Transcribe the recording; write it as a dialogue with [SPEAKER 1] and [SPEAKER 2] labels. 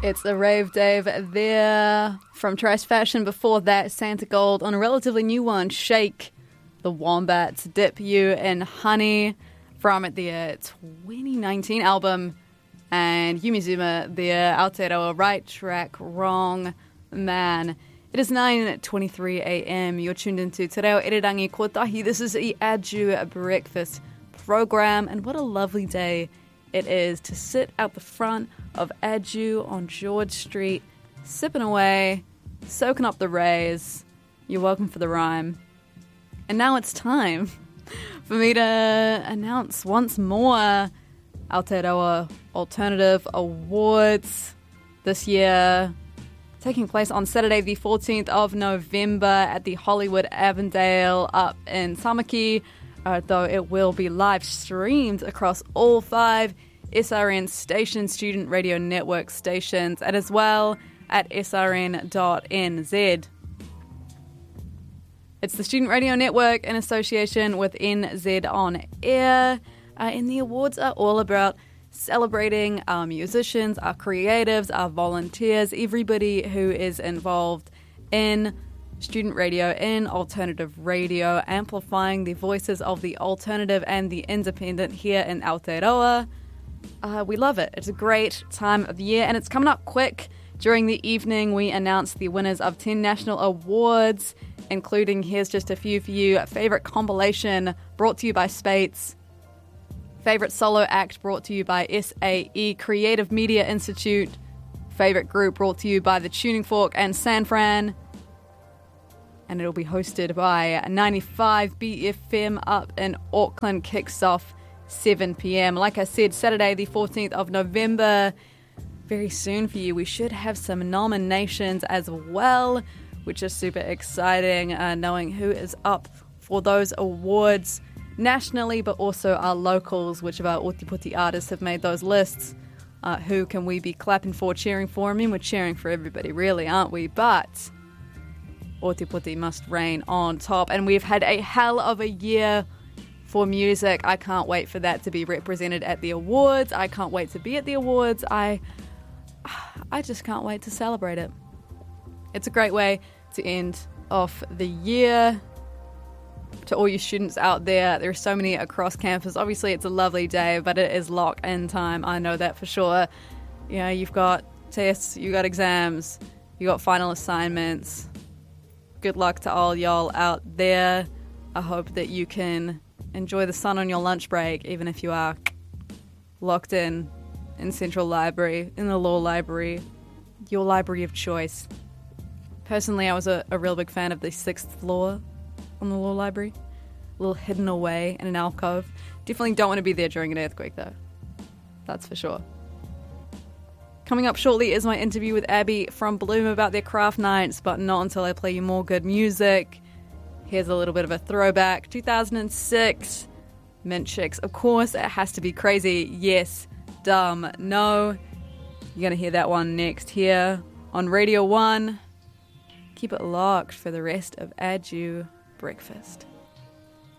[SPEAKER 1] It's the Rave Dave there from Trace Fashion. Before that, Santa Gold on a relatively new one, Shake, the Wombats, Dip You in Honey from their 2019 album, and Yumizuma, their Aotearoa Right Track, Wrong Man. It is 9:23 a.m. You're tuned into Te Reo Irirangi Kotahi. This is the Adu Breakfast program, and what a lovely day it is to sit out the front of Adu on George Street, sipping away, soaking up the rays. You're welcome for the rhyme. And now it's time for me to announce once more Aotearoa Alternative Awards this year, taking place on Saturday the 14th of November at the Hollywood Avondale up in Tamaki, though it will be live streamed across all 5 SRN stations, Student Radio Network stations, and as well at srn.nz. It's the Student Radio Network in association with NZ On Air, and the awards are all about celebrating our musicians, our creatives, our volunteers, everybody who is involved in student radio, in alternative radio, amplifying the voices of the alternative and the independent here in Aotearoa. We love it. It's a great time of the year, and it's coming up quick. During the evening, we announced the winners of 10 national awards, including, here's just a few for you, Favourite Compilation, brought to you by Spates. Favourite Solo Act, brought to you by SAE Creative Media Institute. Favourite Group, brought to you by The Tuning Fork and San Fran. And it'll be hosted by 95 BFM up in Auckland. Kicks off 7 p.m. Like I said, Saturday the 14th of November. Very soon for you. We should have some nominations as well, which is super exciting, knowing who is up for those awards nationally, but also our locals, which of our Ōtepoti artists have made those lists. Who can we be clapping for, cheering for? I mean, we're cheering for everybody, really, aren't we? But Ōtepoti must reign on top, and we've had a hell of a year for music. I can't wait for that to be represented at the awards. I can't wait to be at the awards. I just can't wait to celebrate it. It's a great way to end off the year. To all you students out there, there are so many across campus. Obviously, it's a lovely day, but it is lock-in time. I know that for sure. You know, you've got tests, you've got exams, you've got final assignments. Good luck to all y'all out there. I hope that you can enjoy the sun on your lunch break, even if you are locked in Central Library, in the Law Library, your library of choice. Personally, I was a real big fan of the 6th floor on the Law Library. A little hidden away in an alcove. Definitely don't want to be there during an earthquake, though. That's for sure. Coming up shortly is my interview with Abby from Bloom about their craft nights, but not until I play you more good music. Here's a little bit of a throwback. 2006, Mint Chicks. Of course, it has to be crazy. Yes, dumb, no. You're going to hear that one next here on Radio 1. Keep it locked for the rest of Adu Breakfast.